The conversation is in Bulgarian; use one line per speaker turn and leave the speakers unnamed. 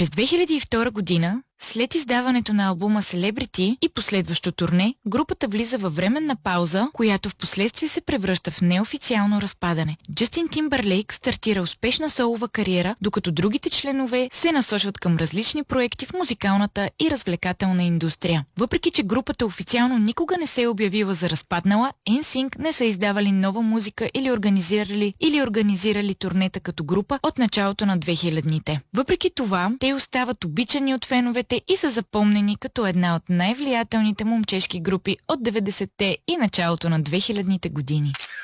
През 2002 година, след издаването на албума Celebrity и последващо турне, групата влиза във временна пауза, която в последствие се превръща в неофициално разпадане. Джастин Тимбърлейк стартира успешна солова кариера, докато другите членове се насочват към различни проекти в музикалната и развлекателна индустрия. Въпреки че групата официално никога не се е обявила за разпаднала, NSYNC не са издавали нова музика или организирали турнета като група от началото на 2000-те. Въпреки това, те остават обичани от феновете и са запомнени като една от най-влиятелните момчешки групи от 90-те и началото на 2000-те години.